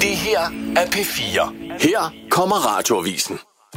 Det her er P4. Her kommer Radioavisen.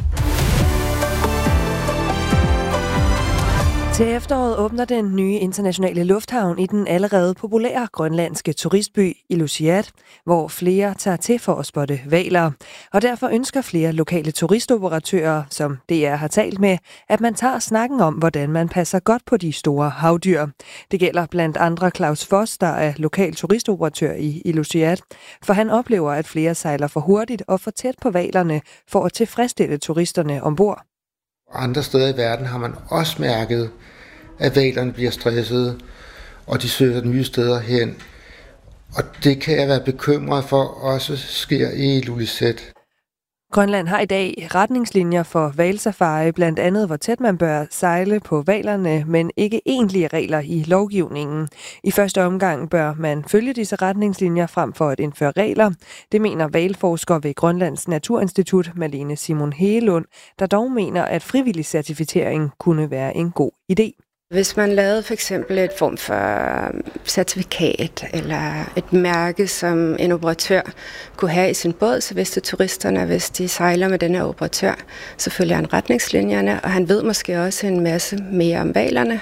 Til efteråret åbner den nye internationale lufthavn i den allerede populære grønlandske turistby Ilulissat, hvor flere tager til for at spotte hvaler. Og derfor ønsker flere lokale turistoperatører, som DR har talt med, at man tager snakken om, hvordan man passer godt på de store havdyr. Det gælder blandt andre Claus Foss, der er lokal turistoperatør i Ilulissat, for han oplever, at flere sejler for hurtigt og for tæt på hvalerne for at tilfredsstille turisterne ombord. Andre steder i verden har man også mærket, at hvalerne bliver stressede, og de søger nye steder hen. Og det kan jeg være bekymret for også sker i Ilulissat. Grønland har i dag retningslinjer for hvalsafari, blandt andet hvor tæt man bør sejle på hvalerne, men ikke egentlige regler i lovgivningen. I første omgang bør man følge disse retningslinjer frem for at indføre regler. Det mener hvalforsker ved Grønlands Naturinstitut, Malene Simon Hegelund, der dog mener, at frivillig certificering kunne være en god idé. Hvis man lavede for eksempel et form for certifikat eller et mærke, som en operatør kunne have i sin båd, så vidste turisterne, hvis de sejler med denne operatør, så følger han retningslinjerne, og han ved måske også en masse mere om hvalerne.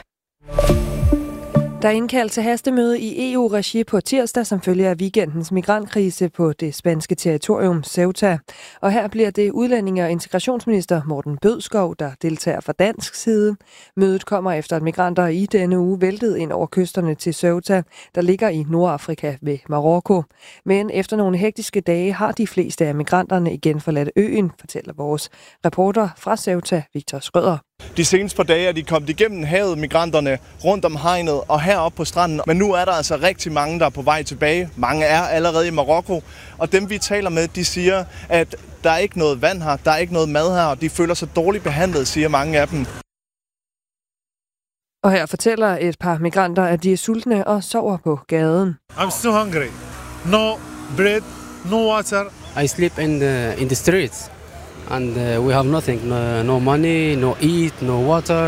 Der er indkaldt til hastemøde i EU-regi på tirsdag, som følger af weekendens migrantkrise på det spanske territorium Ceuta. Og her bliver det udlændinge- og integrationsminister Morten Bødskov, der deltager fra dansk side. Mødet kommer efter, at migranter i denne uge væltede ind over kysterne til Ceuta, der ligger i Nordafrika ved Marokko. Men efter nogle hektiske dage har de fleste af migranterne igen forladt øen, fortæller vores reporter fra Ceuta, Victor Schrøder. De seneste par dage er de kommet igennem havet, migranterne, rundt om hegnet og heroppe på stranden. Men nu er der altså rigtig mange, der er på vej tilbage. Mange er allerede i Marokko, og dem vi taler med, de siger, at der er ikke noget vand her, der er ikke noget mad her, og de føler sig dårligt behandlet, siger mange af dem. Og her fortæller et par migranter, at de er sultne og sover på gaden. I'm still hungry. No bread, no water. I sleep in the streets. And we have nothing, no money, no eat, no water.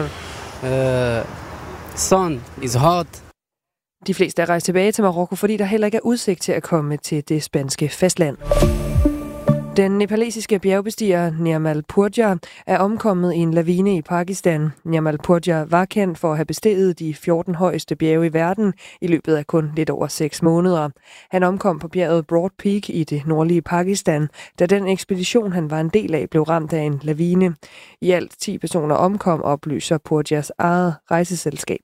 Sun is hot. De fleste er rejst tilbage til Marokko, fordi der heller ikke er udsigt til at komme til det spanske fastland. Den nepalesiske bjergbestiger Nirmal Purja er omkommet i en lavine i Pakistan. Nirmal Purja var kendt for at have besteget de 14 højeste bjerge i verden i løbet af kun lidt over 6 måneder. Han omkom på bjerget Broad Peak i det nordlige Pakistan, da den ekspedition, han var en del af, blev ramt af en lavine. I alt 10 personer omkom, oplyser Purjas eget rejseselskab.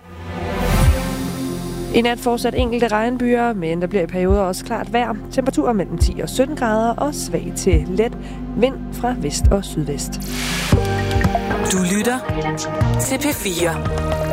I nat fortsat enkelte regnbyer, men der bliver i perioder også klart vejr. Temperaturer mellem 10 og 17 grader og svag til let vind fra vest og sydvest. Du lytter til P4.